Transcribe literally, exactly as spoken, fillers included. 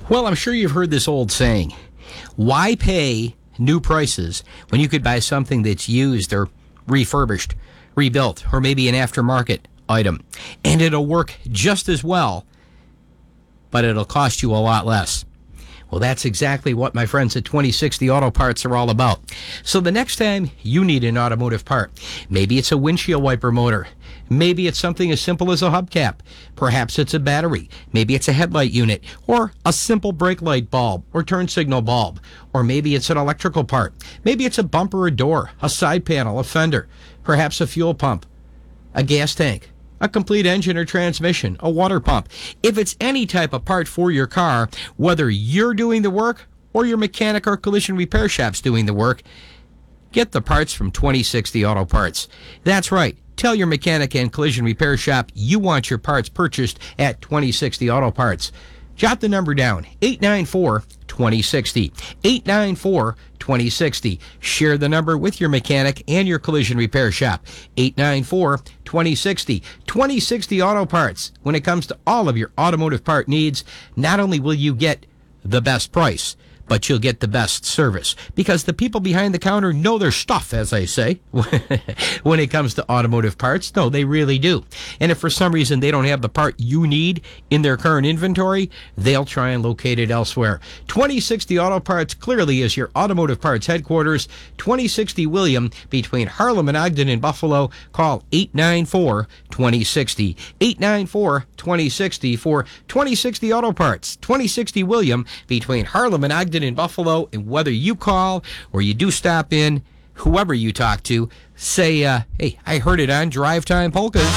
Well, I'm sure you've heard this old saying, why pay new prices when you could buy something that's used or refurbished, rebuilt, or maybe an aftermarket item, and it'll work just as well, but it'll cost you a lot less. Well, that's exactly what my friends at twenty sixty Auto Parts are all about. So the next time you need an automotive part, maybe it's a windshield wiper motor, maybe it's something as simple as a hubcap, perhaps it's a battery, maybe it's a headlight unit, or a simple brake light bulb or turn signal bulb, or maybe it's an electrical part, maybe it's a bumper or door, a side panel, a fender, perhaps a fuel pump, a gas tank, a complete engine or transmission, a water pump. If it's any type of part for your car, whether you're doing the work or your mechanic or collision repair shop's doing the work, get the parts from twenty sixty Auto Parts. That's right. Tell your mechanic and collision repair shop you want your parts purchased at twenty sixty Auto Parts. Jot the number down, eight nine four, two zero six zero, eight nine four, two zero six zero. Share the number with your mechanic and your collision repair shop, eight nine four, two zero six zero. twenty sixty Auto Parts. When it comes to all of your automotive part needs, not only will you get the best price, but you'll get the best service, because the people behind the counter know their stuff, as I say, when it comes to automotive parts. No, they really do. And if for some reason they don't have the part you need in their current inventory, they'll try and locate it elsewhere. twenty sixty Auto Parts clearly is your automotive parts headquarters. twenty sixty William, between Harlem and Ogden in Buffalo. Call eight nine four, two zero six zero, eight nine four, two zero six zero for twenty sixty Auto Parts. twenty sixty William, between Harlem and Ogden in Buffalo. And whether you call or you do stop in, whoever you talk to, say, uh, hey, I heard it on Drive Time Polkas.